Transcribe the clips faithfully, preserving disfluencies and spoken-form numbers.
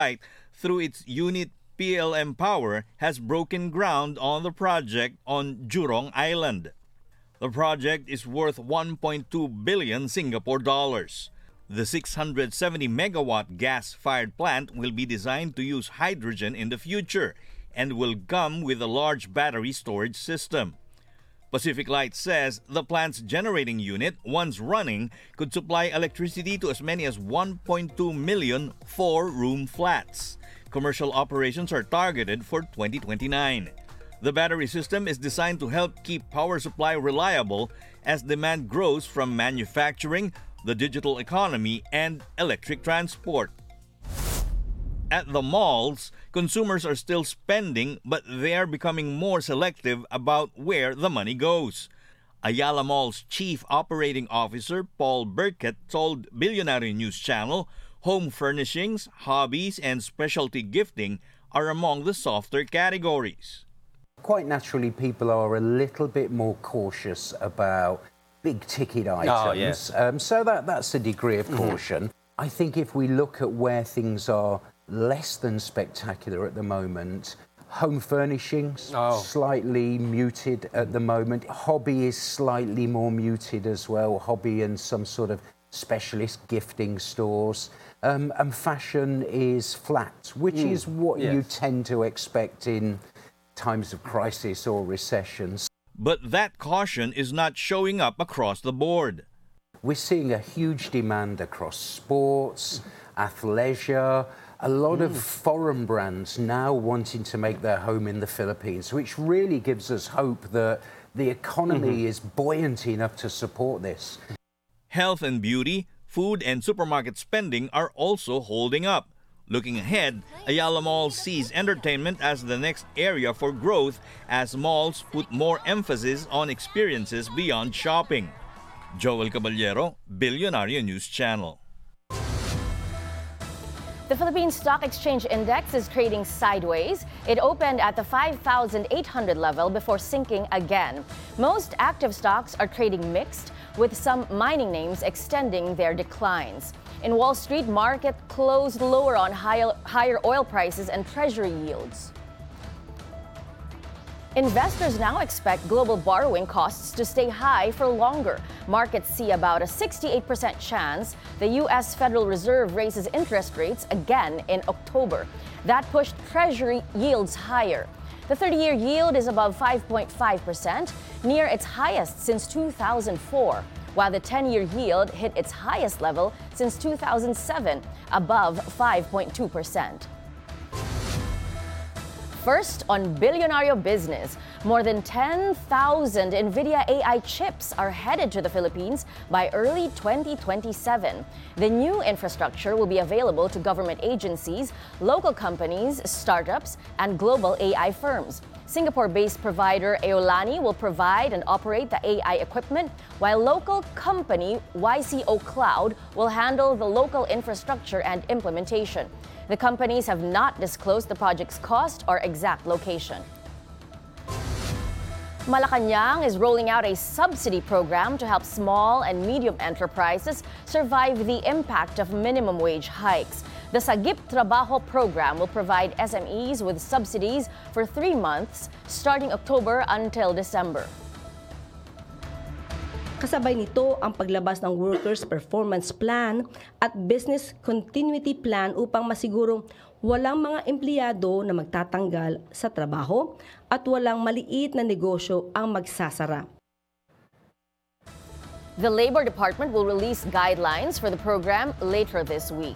through its unit P L M Power has broken ground on the project on Jurong Island. The project is worth one point two billion Singapore dollars. The six hundred seventy megawatt gas-fired plant will be designed to use hydrogen in the future and will come with a large battery storage system. Pacific Light says the plant's generating unit, once running, could supply electricity to as many as one point two million four-room flats. Commercial operations are targeted for twenty twenty-nine. The battery system is designed to help keep power supply reliable as demand grows from manufacturing, the digital economy, and electric transport. At the malls, consumers are still spending, but they are becoming more selective about where the money goes. Ayala Mall's Chief Operating Officer, Paul Burkett, told Billionaire News Channel, home furnishings, hobbies, and specialty gifting are among the softer categories. Quite naturally, people are a little bit more cautious about big-ticket items. Oh, yes. um, so that, that's a degree of caution. Mm-hmm. I think if we look at where things are less than spectacular at the moment, home furnishings, oh. slightly muted at the moment. Hobby is slightly more muted as well. Hobby and some sort of specialist gifting stores. Um, and fashion is flat, which mm. is what yes. you tend to expect in times of crisis or recessions. But that caution is not showing up across the board. We're seeing a huge demand across sports, athleisure, a lot mm. of foreign brands now wanting to make their home in the Philippines, which really gives us hope that the economy mm-hmm. is buoyant enough to support this. Health and beauty, food and supermarket spending are also holding up. Looking ahead, Ayala Mall sees entertainment as the next area for growth as malls put more emphasis on experiences beyond shopping. Joel Caballero, Billionaire News Channel. The Philippine Stock Exchange Index is trading sideways. It opened at the five thousand eight hundred level before sinking again. Most active stocks are trading mixed, with some mining names extending their declines. In Wall Street, market closed lower on higher, higher oil prices and treasury yields. Investors now expect global borrowing costs to stay high for longer. Markets see about a sixty-eight percent chance the U S Federal Reserve raises interest rates again in October. That pushed treasury yields higher. The thirty-year yield is above five point five percent, near its highest since two thousand four, while the ten-year yield hit its highest level since two thousand seven, above five point two percent. First, on Billionaire Business, more than ten thousand NVIDIA A I chips are headed to the Philippines by early twenty twenty-seven. The new infrastructure will be available to government agencies, local companies, startups, and global A I firms. Singapore-based provider Aolani will provide and operate the A I equipment, while local company Y C O Cloud will handle the local infrastructure and implementation. The companies have not disclosed the project's cost or exact location. Malacanang is rolling out a subsidy program to help small and medium enterprises survive the impact of minimum wage hikes. The Sagip Trabaho program will provide S M Es with subsidies for three months, starting October until December. Kasabay nito ang paglabas ng Workers' Performance Plan at Business Continuity Plan upang masigurong walang mga empleyado na magtatanggal sa trabaho at walang maliit na negosyo ang magsasara. The Labor Department will release guidelines for the program later this week.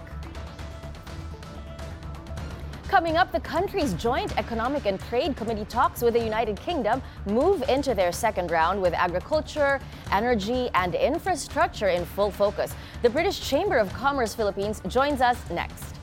Coming up, the country's joint Economic and Trade Committee talks with the United Kingdom move into their second round with agriculture, energy, and infrastructure in full focus. The British Chamber of Commerce Philippines joins us next.